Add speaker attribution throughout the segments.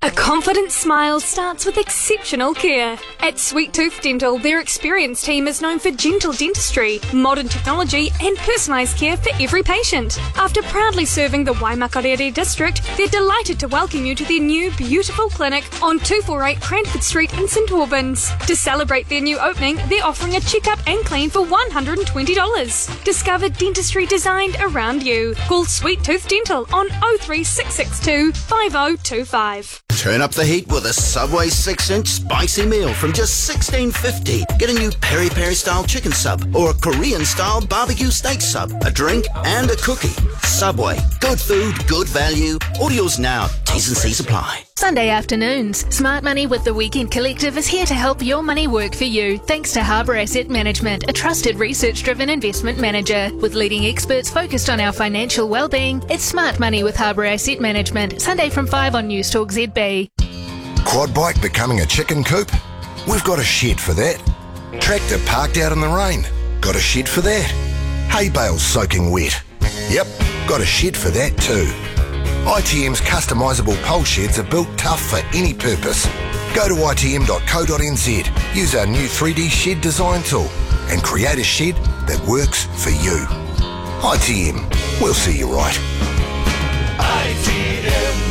Speaker 1: A confident smile starts with exceptional care. At Sweet Tooth Dental, their experienced team is known for gentle dentistry, modern technology and personalised care for every patient. After proudly serving the Waimakarere district, they're delighted to welcome you to their new beautiful clinic on 248 Cranford Street in St Albans. To celebrate their new opening, they're offering a checkup and clean for $120. Discover dentistry designed around you. Call Sweet Tooth Dental on 03662 5025.
Speaker 2: Turn up the heat with a Subway 6-inch spicy meal from just $16.50. Get a new peri-peri style chicken sub or a Korean style barbecue steak sub, a drink and a cookie. Subway. Good food, good value. Orders now. T's and C's apply.
Speaker 3: Sunday afternoons. Smart Money with the Weekend Collective is here to help your money work for you, thanks to Harbour Asset Management, a trusted research-driven investment manager. With leading experts focused on our financial well-being, it's Smart Money with Harbour Asset Management, Sunday from 5 on News Talk ZB.
Speaker 4: Quad bike becoming a chicken coop? We've got a shed for that. Tractor parked out in the rain? Got a shed for that. Hay bales soaking wet? Yep, got a shed for that too. ITM's customisable pole sheds are built tough for any purpose. Go to itm.co.nz, use our new 3D shed design tool and create a shed that works for you. ITM, we'll see you right.
Speaker 5: ITM.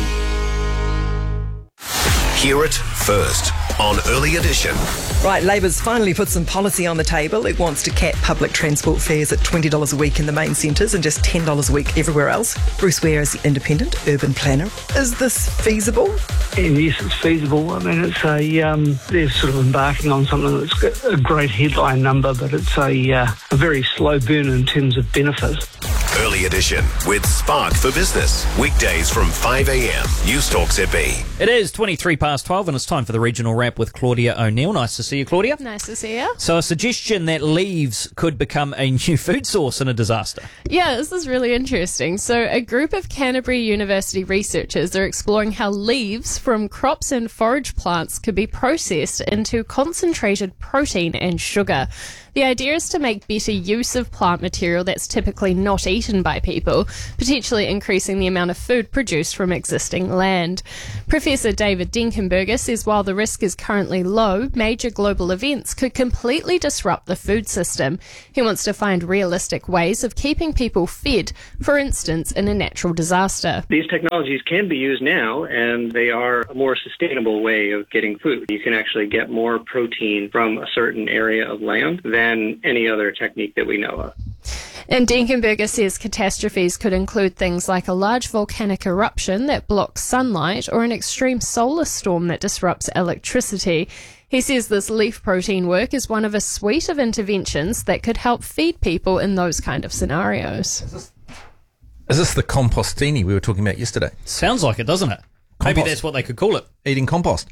Speaker 5: Hear it first on Early Edition.
Speaker 6: Right, Labor's finally put some policy on the table. It wants to cap public transport fares at $20 a week in the main centres and just $10 a week everywhere else. Bruce Ware is the independent urban planner. Is this feasible?
Speaker 7: Yes, it's feasible. I mean, it's they're sort of embarking on something that's got a great headline number, but it's a very slow burn in terms of benefit.
Speaker 5: Early Edition with Spark for Business. Weekdays from 5 a.m. News Talk ZB.
Speaker 8: It is 23 past 12 and it's time for the regional wrap with Claudia O'Neill. Nice to see you, Claudia.
Speaker 9: Nice to see you.
Speaker 8: So a suggestion that leaves could become a new food source in a disaster.
Speaker 9: Yeah, this is really interesting. So a group of Canterbury University researchers are exploring how leaves from crops and forage plants could be processed into concentrated protein and sugar. The idea is to make better use of plant material that's typically not eaten by people, potentially increasing the amount of food produced from existing land. Professor David Denkenberger says while the risk is currently low, major global events could completely disrupt the food system. He wants to find realistic ways of keeping people fed, for instance, in a natural disaster.
Speaker 10: These technologies can be used now, and they are a more sustainable way of getting food. You can actually get more protein from a certain area of land than any other technique that we know of.
Speaker 9: And Denkenberger says catastrophes could include things like a large volcanic eruption that blocks sunlight or an extreme solar storm that disrupts electricity. He says this leaf protein work is one of a suite of interventions that could help feed people in those kind of scenarios.
Speaker 11: Is this the compostini we were talking about yesterday?
Speaker 8: Sounds like it, doesn't it?
Speaker 11: Compost.
Speaker 8: Maybe that's what they could call it.
Speaker 11: Eating compost.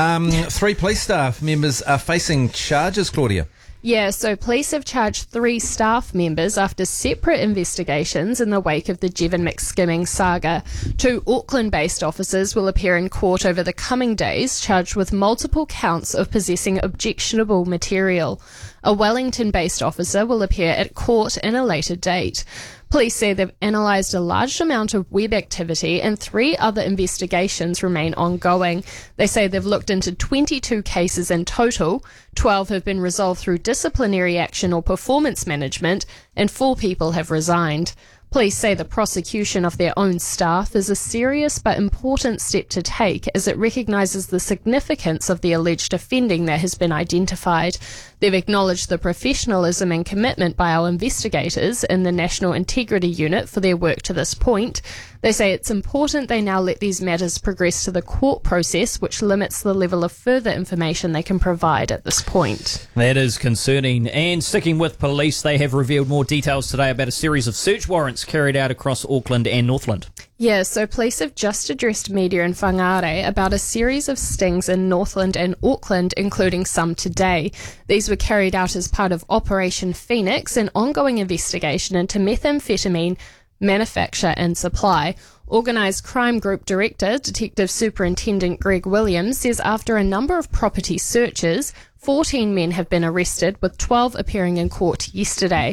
Speaker 11: 3 police staff members are facing charges, Claudia.
Speaker 9: Yeah, so police have charged 3 staff members after separate investigations in the wake of the Jevon McSkimming saga. 2 Auckland-based officers will appear in court over the coming days, charged with multiple counts of possessing objectionable material. A Wellington-based officer will appear at court at a later date. Police say they've analysed a large amount of web activity and 3 other investigations remain ongoing. They say they've looked into 22 cases in total. 12 have been resolved through disciplinary action or performance management, and 4 people have resigned. Police say the prosecution of their own staff is a serious but important step to take as it recognises the significance of the alleged offending that has been identified. They've acknowledged the professionalism and commitment by our investigators in the National Integrity Unit for their work to this point. They say it's important they now let these matters progress to the court process, which limits the level of further information they can provide at this point.
Speaker 8: That is concerning. And sticking with police, they have revealed more details today about a series of search warrants carried out across Auckland and Northland.
Speaker 9: Yeah, so police have just addressed media in Whangarei about a series of stings in Northland and Auckland, including some today. These were carried out as part of Operation Phoenix, an ongoing investigation into methamphetamine manufacture and supply. Organised Crime Group Director, Detective Superintendent Greg Williams, says after a number of property searches, 14 men have been arrested, with 12 appearing in court yesterday.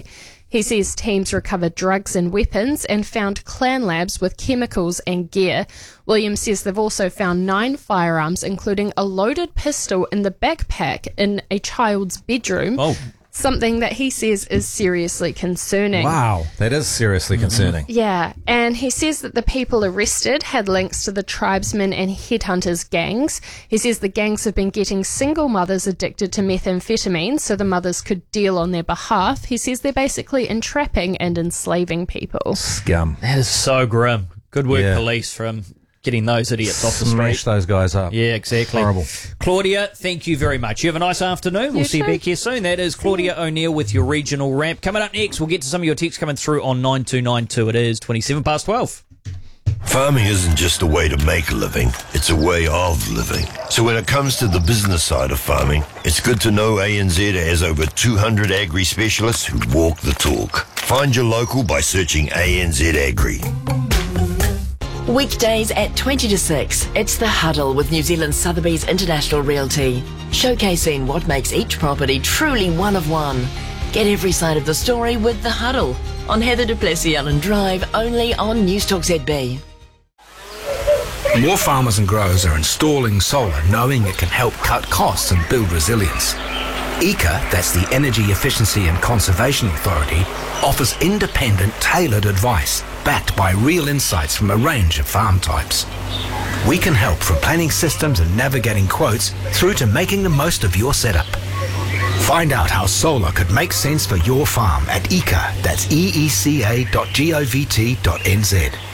Speaker 9: He says teams recovered drugs and weapons and found clan labs with chemicals and gear. Williams says they've also found 9 firearms, including a loaded pistol in the backpack in a child's bedroom.
Speaker 11: Oh.
Speaker 9: Something that he says is seriously concerning.
Speaker 11: Wow, that is seriously concerning.
Speaker 9: Yeah, and he says that the people arrested had links to the tribesmen and headhunters gangs. He says the gangs have been getting single mothers addicted to methamphetamine so the mothers could deal on their behalf. He says they're basically entrapping and enslaving people.
Speaker 11: Scum.
Speaker 8: That is so grim. Good work,
Speaker 11: Yeah.
Speaker 8: police, from getting those idiots off the street.
Speaker 11: Smash those guys up.
Speaker 8: Yeah, exactly.
Speaker 11: Horrible.
Speaker 8: Claudia, thank you very much. You have a nice afternoon. We'll see you back here soon. That is Claudia O'Neill with your regional wrap. Coming up next, we'll get to some of your texts coming through on 9292. It is 27 past 12.
Speaker 12: Farming isn't just a way to make a living, it's a way of living. So when it comes to the business side of farming, it's good to know ANZ has over 200 agri specialists who walk the talk. Find your local by searching ANZ Agri.
Speaker 13: Weekdays at 20 to 6, it's The Huddle with New Zealand Sotheby's International Realty, showcasing what makes each property truly one of one. Get every side of the story with The Huddle on Heather du Plessis-Allen Drive, only on Newstalk ZB.
Speaker 14: More farmers and growers are installing solar, knowing it can help cut costs and build resilience. ECA, that's the Energy Efficiency and Conservation Authority, offers independent, tailored advice backed by real insights from a range of farm types. We can help from planning systems and navigating quotes through to making the most of your setup. Find out how solar could make sense for your farm at ECA, that's eeca.govt.nz.